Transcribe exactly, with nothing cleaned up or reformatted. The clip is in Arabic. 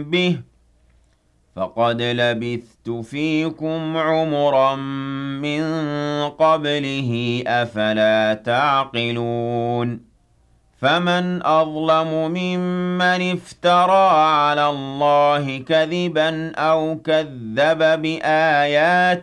بِهِ فَقَدْ لَبِثْتُ فِيكُمْ عُمُرًا مِّن قَبْلِهِ ۚ أَفَلَا تَعْقِلُونَ فَمَنْ أَظْلَمُ مِمَّنِ افْتَرَىٰ عَلَى اللَّهِ كَذِبًا أَوْ كَذَّبَ بِآيَاتِهِ